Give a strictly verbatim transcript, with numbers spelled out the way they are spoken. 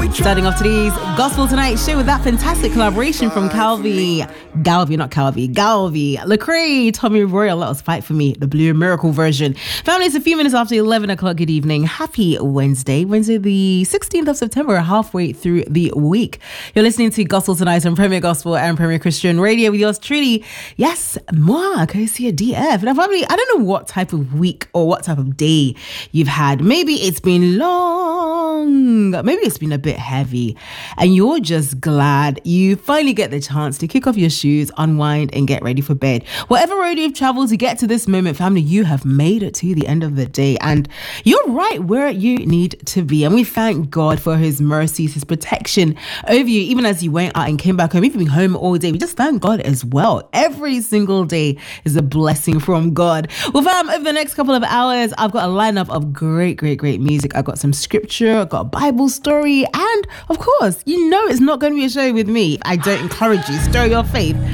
Starting off today's Gospel Tonight show with that fantastic collaboration from Calvi, Galvi, not Calvi, Galvi, Lecrae, Tommy Royal, Let Us Fight For Me, the Blue Miracle version. Family, it's a few minutes after eleven o'clock. Good evening. Happy Wednesday, Wednesday the sixteenth of September, halfway through the week. You're listening to Gospel Tonight on Premier Gospel and Premier Christian Radio with yours truly. Yes, moi, Kosia D F. Now, family, I don't know what type of week or what type of day you've had. Maybe it's been long, maybe it's been a bit heavy, and you're just glad you finally get the chance to kick off your shoes, unwind, and get ready for bed. Whatever road you've traveled to get to this moment, family, you have made it to the end of the day, and you're right where you need to be. And we thank God for his mercies, his protection over you, even as you went out and came back home. If you've been home all day, we just thank God as well. Every single day is a blessing from God. Well, fam, over the next couple of hours, I've got a lineup of great, great, great music. I've got some scripture, I've got a Bible story, and of course, you know it's not going to be a show with me. I don't encourage you. Stir your faith.